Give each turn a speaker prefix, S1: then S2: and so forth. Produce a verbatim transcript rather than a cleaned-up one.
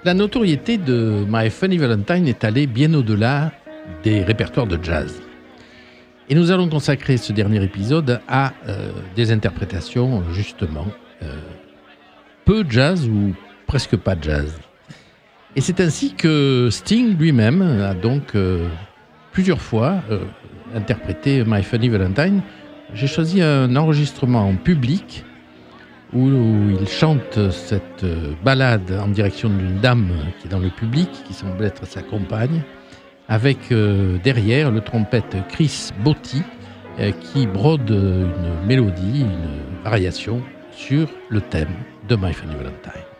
S1: La notoriété de My Funny Valentine est allée bien au-delà des répertoires de jazz. Et nous allons consacrer ce dernier épisode à euh, des interprétations, justement, euh, peu jazz ou presque pas jazz. Et c'est ainsi que Sting lui-même a donc euh, plusieurs fois euh, interprété My Funny Valentine. J'ai choisi un enregistrement en public où il chante cette ballade en direction d'une dame qui est dans le public, qui semble être sa compagne, avec euh, derrière le trompette Chris Botti euh, qui brode une mélodie, une variation sur le thème de My Funny Valentine.